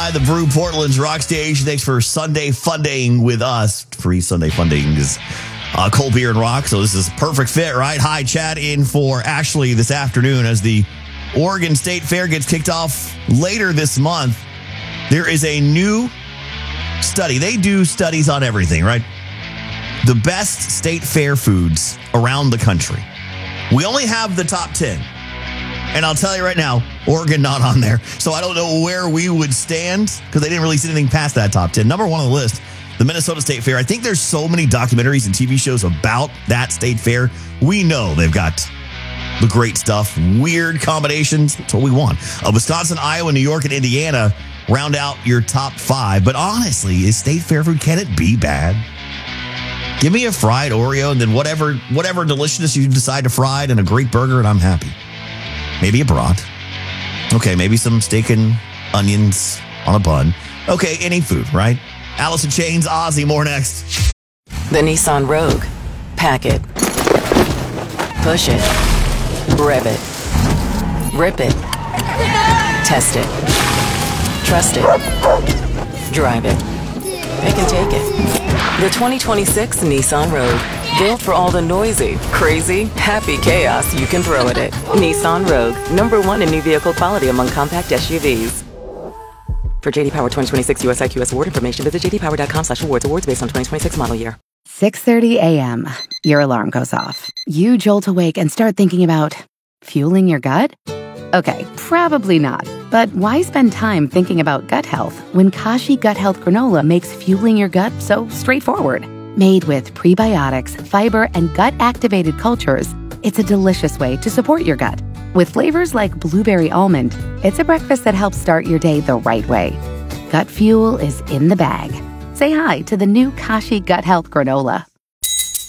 by the Brew Portland's Rock Station. Thanks for Sunday funding with us. Free Sunday funding is cold beer and rock, so this is a perfect fit, right? Hi, Chad in for Ashley this afternoon as the Oregon State Fair gets kicked off later this month. There is a new study. They do studies on everything, right? The best state fair foods around the country. We only have the top 10. And I'll tell you right now, Oregon not on there. So I don't know where we would stand because they didn't release anything past that top 10. Number one on the list, the Minnesota State Fair. I think there's so many documentaries and TV shows about that state fair. We know they've got the great stuff, weird combinations. That's what we want. Wisconsin, Iowa, New York, and Indiana round out your top 5. But honestly, is state fair food, can it be bad? Give me a fried Oreo and then whatever deliciousness you decide to fry and a great burger, and I'm happy. Maybe a brat. Okay, maybe some steak and onions on a bun. Okay, any food, right? Alice in Chains, Ozzy, more next. The Nissan Rogue. Pack it. Push it. Rev it. Rip it. Test it. Trust it. Drive it. Pick and take it. The 2026 Nissan Rogue. Built for all the noisy, crazy, happy chaos you can throw at it. Nissan Rogue. #1 in new vehicle quality among compact SUVs. For JD Power 2026 US IQS award information, visit jdpower.com/awards. Awards based on 2026 model year. 6:30 a.m. Your alarm goes off. You jolt awake and start thinking about fueling your gut? Okay, probably not. But why spend time thinking about gut health when Kashi Gut Health Granola makes fueling your gut so straightforward? Made with prebiotics, fiber, and gut-activated cultures, it's a delicious way to support your gut. With flavors like blueberry almond, it's a breakfast that helps start your day the right way. Gut fuel is in the bag. Say hi to the new Kashi Gut Health Granola.